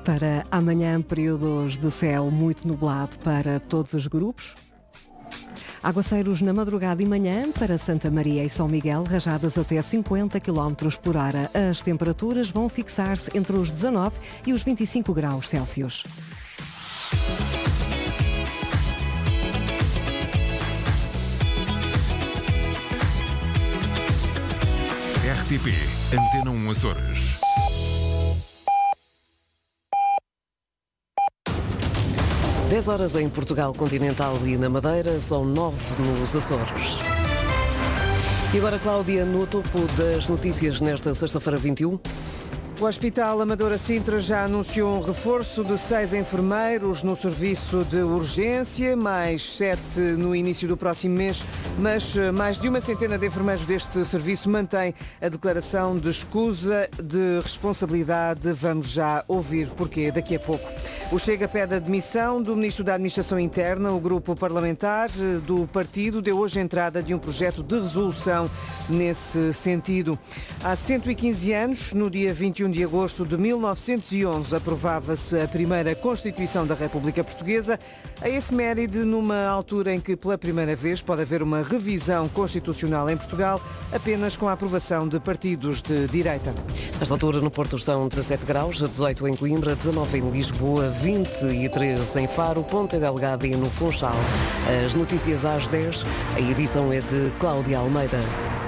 Para amanhã, períodos de céu muito nublado para todos os grupos. Aguaceiros na madrugada e manhã para Santa Maria e São Miguel, rajadas até 50 km por hora. As temperaturas vão fixar-se entre os 19 e os 25 graus Celsius. RTP Antena 1 Açores. Dez horas em Portugal continental e na Madeira, são 9 nos Açores. E agora, Cláudia, no topo das notícias nesta sexta-feira 21. O Hospital Amadora Sintra já anunciou um reforço de 6 enfermeiros no serviço de urgência, mais 7 no início do próximo mês, mas mais de uma centena de enfermeiros deste serviço mantém a declaração de escusa de responsabilidade. Vamos já ouvir porquê daqui a pouco. O Chega pede a demissão do Ministro da Administração Interna. O grupo parlamentar do partido deu hoje entrada de um projeto de resolução nesse sentido. Há 115 anos, no dia 21 de agosto de 1911, aprovava-se a primeira Constituição da República Portuguesa, a efeméride numa altura em que, pela primeira vez, pode haver uma revisão constitucional em Portugal, apenas com a aprovação de partidos de direita. Nesta altura, no Porto estão 17 graus, 18 em Coimbra, 19 em Lisboa, 23 em Faro, Ponta Delgada e no Funchal. As notícias às 10, a edição é de Cláudia Almeida.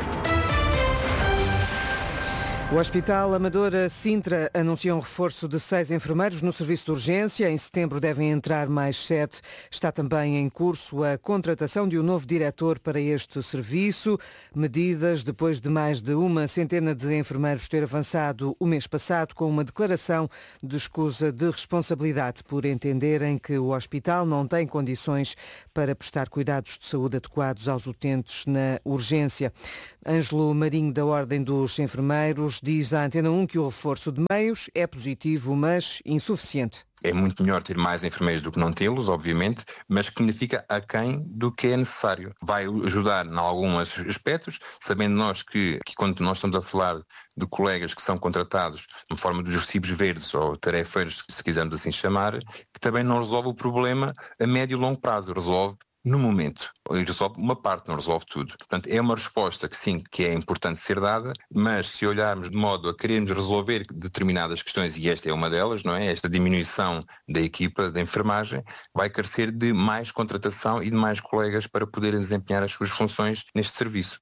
O Hospital Amadora Sintra anunciou um reforço de 6 enfermeiros no serviço de urgência. Em setembro devem entrar mais 7. Está também em curso a contratação de um novo diretor para este serviço. Medidas depois de mais de uma centena de enfermeiros ter avançado o mês passado com uma declaração de escusa de responsabilidade por entenderem que o hospital não tem condições para prestar cuidados de saúde adequados aos utentes na urgência. Ângelo Marinho, da Ordem dos Enfermeiros, diz à Antena 1 que o reforço de meios é positivo, mas insuficiente. É muito melhor ter mais enfermeiros do que não tê-los, obviamente, mas que fica aquém do que é necessário. Vai ajudar em alguns aspectos, sabendo nós que quando nós estamos a falar de colegas que são contratados de forma dos recibos verdes ou tarefeiros, se quisermos assim chamar, que também não resolve o problema a médio e longo prazo, resolve no momento. Resolve uma parte, não resolve tudo. Portanto, é uma resposta que sim, que é importante ser dada, mas se olharmos de modo a querermos resolver determinadas questões, e esta é uma delas, não é? Esta diminuição da equipa de enfermagem vai carecer de mais contratação e de mais colegas para poderem desempenhar as suas funções neste serviço.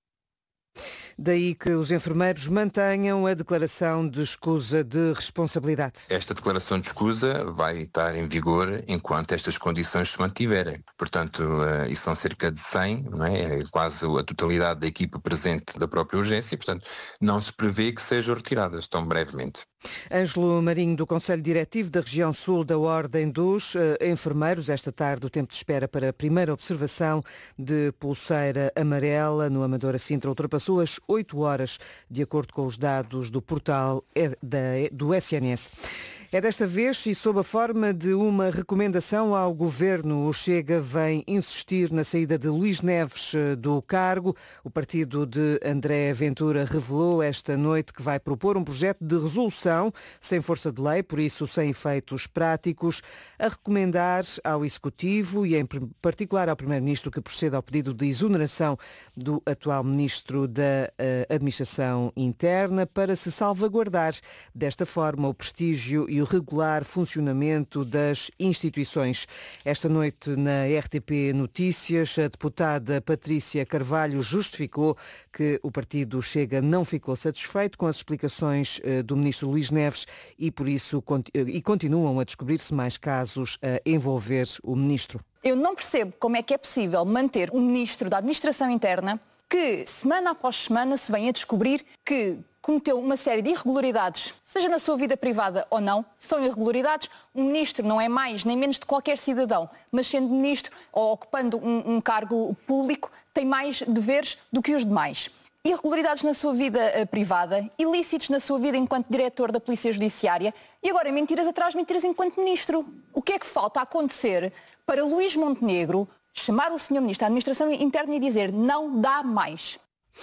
Daí que os enfermeiros mantenham a declaração de escusa de responsabilidade. Esta declaração de escusa vai estar em vigor enquanto estas condições se mantiverem. Portanto, e são cerca de 100, não é? É quase a totalidade da equipa presente da própria urgência, portanto, não se prevê que sejam retiradas tão brevemente. Ângelo Marinho, do Conselho Diretivo da Região Sul da Ordem dos Enfermeiros. Esta tarde o tempo de espera para a primeira observação de pulseira amarela no Amadora Sintra ultrapassou as 8 horas, de acordo com os dados do portal do SNS. É desta vez e sob a forma de uma recomendação ao Governo. O Chega vem insistir na saída de Luís Neves do cargo. O partido de André Ventura revelou esta noite que vai propor um projeto de resolução sem força de lei, por isso sem efeitos práticos, a recomendar ao Executivo e em particular ao Primeiro-Ministro que proceda ao pedido de exoneração do atual Ministro da Administração Interna para se salvaguardar desta forma o prestígio e o regular funcionamento das instituições. Esta noite na RTP Notícias, a deputada Patrícia Carvalho justificou que o partido Chega não ficou satisfeito com as explicações do ministro Luís Neves e por isso continuam a descobrir-se mais casos a envolver o ministro. Eu não percebo como é que é possível manter um ministro da Administração Interna que semana após semana se vem a descobrir que cometeu uma série de irregularidades, seja na sua vida privada ou não, são irregularidades. Um ministro não é mais nem menos de qualquer cidadão, mas sendo ministro ou ocupando um cargo público, tem mais deveres do que os demais. Irregularidades na sua vida privada, ilícitos na sua vida enquanto diretor da Polícia Judiciária e agora mentiras atrás de mentiras enquanto ministro. O que é que falta acontecer para Luís Montenegro chamar o Sr. Ministro da Administração Interna e dizer não dá mais?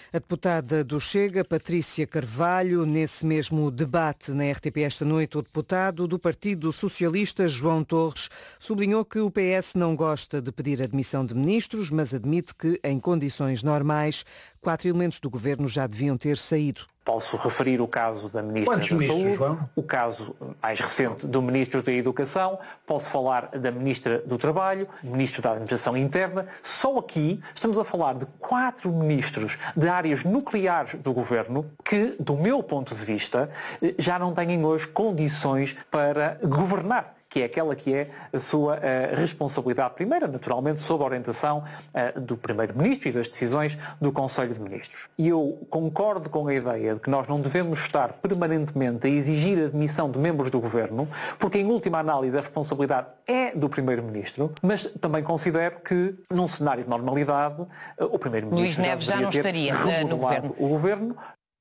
A deputada do Chega, Patrícia Carvalho, nesse mesmo debate na RTP esta noite, o deputado do Partido Socialista, João Torres, sublinhou que o PS não gosta de pedir admissão de ministros, mas admite que, em condições normais, 4 elementos do governo já deviam ter saído. Posso referir o caso da Ministra da Saúde, o caso mais recente do Ministro da Educação, posso falar da Ministra do Trabalho, Ministro da Administração Interna. Só aqui estamos a falar de 4 ministros de áreas nucleares do Governo que, do meu ponto de vista, já não têm hoje condições para governar, que é aquela que é a sua responsabilidade primeira, naturalmente, sob a orientação do Primeiro-Ministro e das decisões do Conselho de Ministros. E eu concordo com a ideia de que nós não devemos estar permanentemente a exigir a admissão de membros do Governo, porque, em última análise, a responsabilidade é do Primeiro-Ministro, mas também considero que, num cenário de normalidade, o Primeiro-Ministro Luís Neves já não estaria no Governo. O Governo.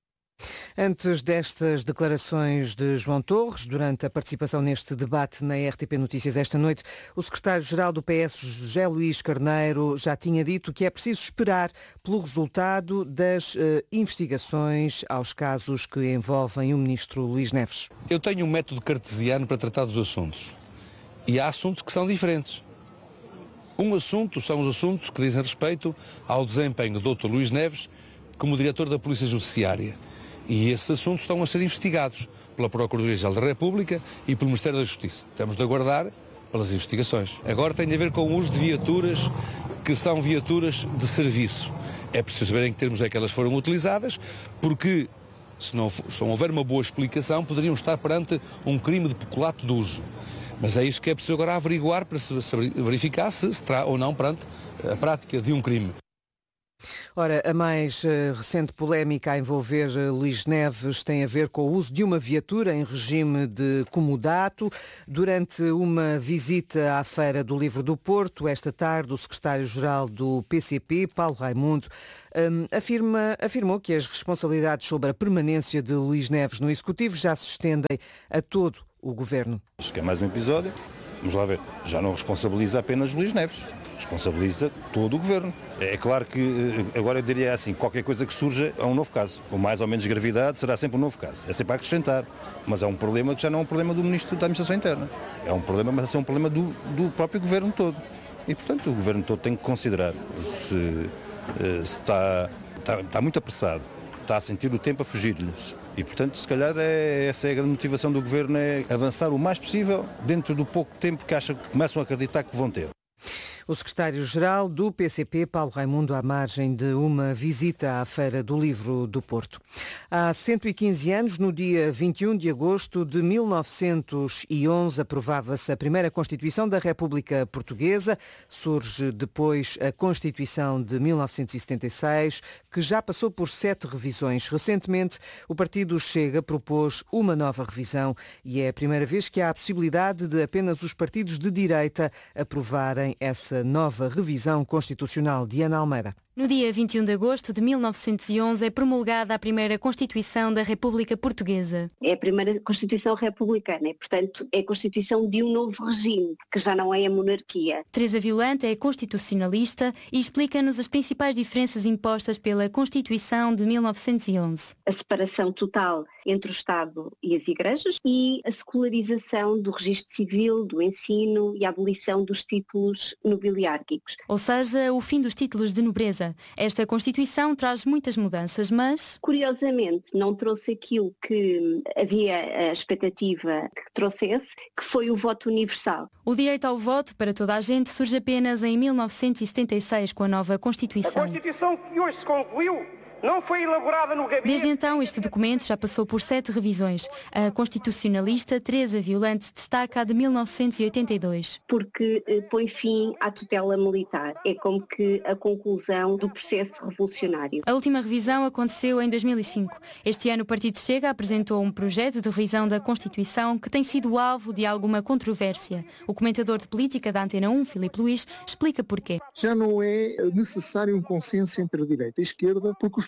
Antes destas declarações de João Torres, durante a participação neste debate na RTP Notícias esta noite, o secretário-geral do PS, José Luís Carneiro, já tinha dito que é preciso esperar pelo resultado das investigações aos casos que envolvem o ministro Luís Neves. Eu tenho um método cartesiano para tratar dos assuntos. E há assuntos que são diferentes. Um assunto são os assuntos que dizem respeito ao desempenho do Dr. Luís Neves como diretor da Polícia Judiciária. E esses assuntos estão a ser investigados pela Procuradoria-Geral da República e pelo Ministério da Justiça. Temos de aguardar pelas investigações. Agora tem a ver com o uso de viaturas que são viaturas de serviço. É preciso saber em que termos é que elas foram utilizadas, porque se não houver uma boa explicação, poderiam estar perante um crime de peculato de uso. Mas é isso que é preciso agora averiguar para se verificar se terá ou não perante a prática de um crime. Ora, a mais recente polémica a envolver Luís Neves tem a ver com o uso de uma viatura em regime de comodato. Durante uma visita à Feira do Livro do Porto, esta tarde, o secretário-geral do PCP, Paulo Raimundo, afirmou que as responsabilidades sobre a permanência de Luís Neves no Executivo já se estendem a todo o Governo. Acho que é mais um episódio. Vamos lá ver. Já não responsabiliza apenas Luís Neves. Responsabiliza todo o Governo. É claro que, agora eu diria assim, qualquer coisa que surja é um novo caso. Com mais ou menos gravidade será sempre um novo caso. É sempre a acrescentar. Mas é um problema que já não é um problema do Ministro da Administração Interna. É um problema, mas é um problema do próprio Governo todo. E, portanto, o Governo todo tem que considerar se está muito apressado, está a sentir o tempo a fugir-lhes. E, portanto, se calhar essa é a grande motivação do Governo, é avançar o mais possível dentro do pouco tempo que começam a acreditar que vão ter. O secretário-geral do PCP, Paulo Raimundo, à margem de uma visita à Feira do Livro do Porto. Há 115 anos, no dia 21 de agosto de 1911, aprovava-se a primeira Constituição da República Portuguesa. Surge depois a Constituição de 1976, que já passou por 7 revisões. Recentemente, o partido Chega propôs uma nova revisão e é a primeira vez que há a possibilidade de apenas os partidos de direita aprovarem essa nova revisão constitucional. Diana Almeida. No dia 21 de agosto de 1911 é promulgada a primeira Constituição da República Portuguesa. É a primeira Constituição republicana e, portanto, é a Constituição de um novo regime, que já não é a monarquia. Teresa Violante é constitucionalista e explica-nos as principais diferenças impostas pela Constituição de 1911. A separação total entre o Estado e as igrejas e a secularização do registro civil, do ensino e a abolição dos títulos nobiliárquicos. Ou seja, o fim dos títulos de nobreza. Esta Constituição traz muitas mudanças, mas... Curiosamente, não trouxe aquilo que havia a expectativa que trouxesse, que foi o voto universal. O direito ao voto para toda a gente surge apenas em 1976, com a nova Constituição. A Constituição que hoje se concluiu não foi elaborada no gabinete... Desde então, este documento já passou por 7 revisões. A constitucionalista Teresa Violante destaca a de 1982. Porque põe fim à tutela militar. É como que a conclusão do processo revolucionário. A última revisão aconteceu em 2005. Este ano o Partido Chega apresentou um projeto de revisão da Constituição que tem sido alvo de alguma controvérsia. O comentador de política da Antena 1, Filipe Luís, explica porquê. Já não é necessário um consenso entre a direita e a esquerda, porque os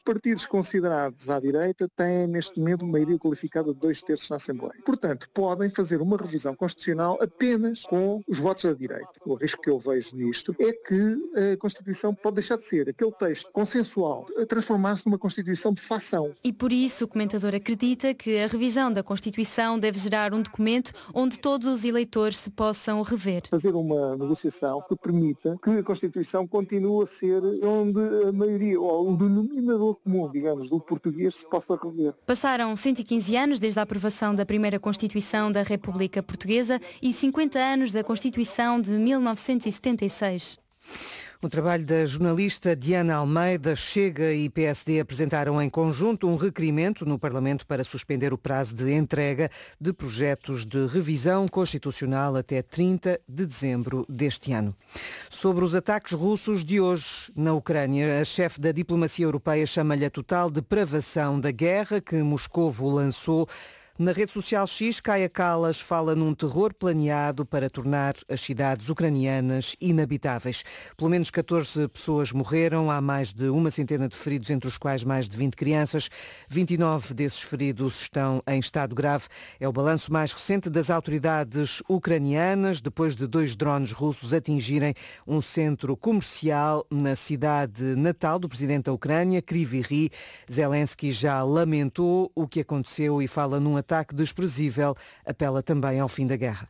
partidos considerados à direita têm neste momento uma maioria qualificada de 2/3 na Assembleia. Portanto, podem fazer uma revisão constitucional apenas com os votos da direita. O risco que eu vejo nisto é que a Constituição pode deixar de ser aquele texto consensual, a transformar-se numa Constituição de facção. E por isso o comentador acredita que a revisão da Constituição deve gerar um documento onde todos os eleitores se possam rever. Fazer uma negociação que permita que a Constituição continue a ser onde a maioria, ou o denominador comum, digamos, do português se possa rever. Passaram 115 anos desde a aprovação da primeira Constituição da República Portuguesa e 50 anos da Constituição de 1976. O trabalho da jornalista Diana Almeida, Chega e PSD apresentaram em conjunto um requerimento no Parlamento para suspender o prazo de entrega de projetos de revisão constitucional até 30 de dezembro deste ano. Sobre os ataques russos de hoje na Ucrânia, a chefe da diplomacia europeia chama-lhe a total depravação da guerra que Moscovo lançou. Na rede social X, Kaia Kallas fala num terror planeado para tornar as cidades ucranianas inabitáveis. Pelo menos 14 pessoas morreram, há mais de uma centena de feridos, entre os quais mais de 20 crianças. 29 desses feridos estão em estado grave. É o balanço mais recente das autoridades ucranianas, depois de 2 drones russos atingirem um centro comercial na cidade natal do presidente da Ucrânia, Kryvyi Rih. Zelensky já lamentou o que aconteceu e fala num ataque desprezível, apela também ao fim da guerra.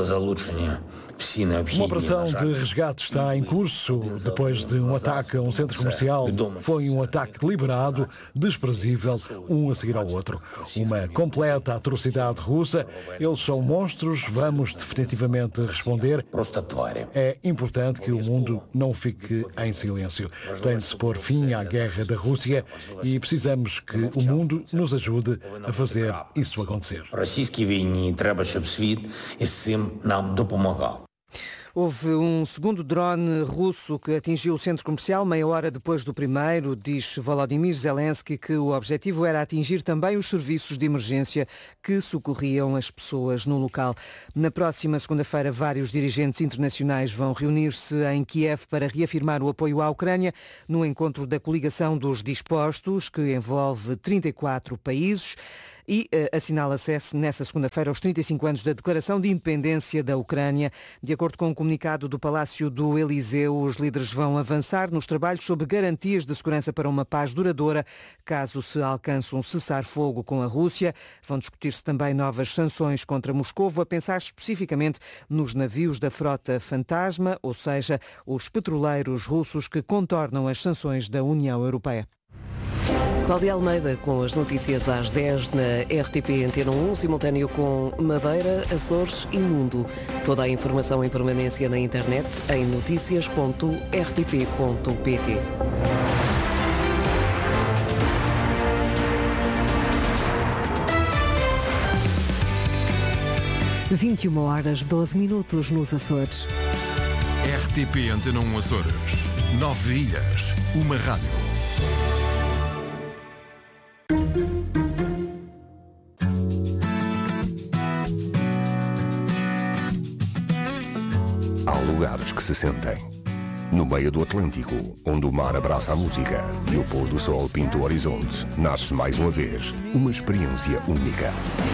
Uma operação de resgate está em curso depois de um ataque a um centro comercial. Foi um ataque deliberado, desprezível, um a seguir ao outro. Uma completa atrocidade russa. Eles são monstros, vamos definitivamente responder. É importante que o mundo não fique em silêncio. Tem de se pôr fim à guerra da Rússia e precisamos que o mundo nos ajude a fazer isso acontecer. Houve um segundo drone russo que atingiu o centro comercial meia hora depois do primeiro. Diz Volodymyr Zelensky que o objetivo era atingir também os serviços de emergência que socorriam as pessoas no local. Na próxima segunda-feira, vários dirigentes internacionais vão reunir-se em Kiev para reafirmar o apoio à Ucrânia no encontro da coligação dos dispostos, que envolve 34 países. E assinala-se nessa segunda-feira os 35 anos da Declaração de Independência da Ucrânia. De acordo com o comunicado do Palácio do Eliseu, os líderes vão avançar nos trabalhos sobre garantias de segurança para uma paz duradoura, caso se alcance um cessar-fogo com a Rússia. Vão discutir-se também novas sanções contra Moscovo, a pensar especificamente nos navios da frota fantasma, ou seja, os petroleiros russos que contornam as sanções da União Europeia. Cláudia Almeida com as notícias às 10 na RTP Antena 1, simultâneo com Madeira, Açores e Mundo. Toda a informação em permanência na internet em noticias.rtp.pt. – 21h12 nos Açores. RTP Antena 1 Açores. 9 ilhas, uma rádio. Há lugares que se sentem. No meio do Atlântico, onde o mar abraça a música e o pôr do sol pinta o horizonte, nasce mais uma vez uma experiência única.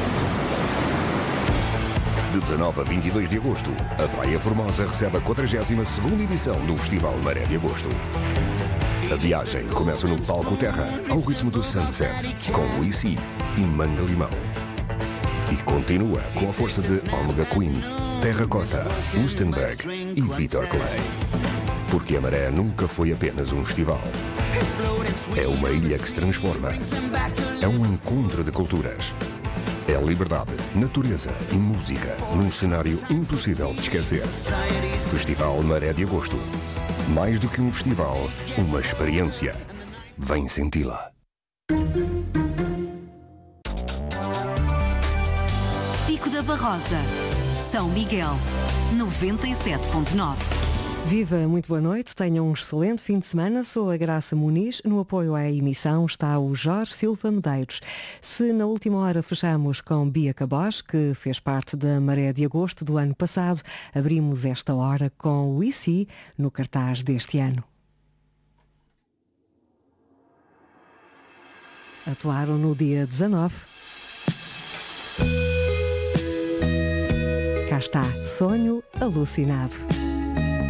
De 19 a 22 de agosto, a Praia Formosa recebe a 42ª edição do Festival Maré de Agosto. A viagem começa no Palco Terra, ao ritmo do Sunset, com Luisi e Manga Limão. E continua com a força de Omega Queen, Terracota, Lustenberg e Vitor Clay. Porque a Maré nunca foi apenas um festival. É uma ilha que se transforma. É um encontro de culturas. É liberdade, natureza e música num cenário impossível de esquecer. Festival Maré de Agosto. Mais do que um festival, uma experiência. Vem senti-la. Pico da Barrosa, São Miguel, 97.9. Viva, muito boa noite, tenham um excelente fim de semana. Sou a Graça Muniz, no apoio à emissão está o Jorge Silva Medeiros. Se na última hora fechamos com Bia Cabos, que fez parte da Maré de Agosto do ano passado, abrimos esta hora com o ICI no cartaz deste ano. atuaram no dia 19. Cá está, Sonho Alucinado.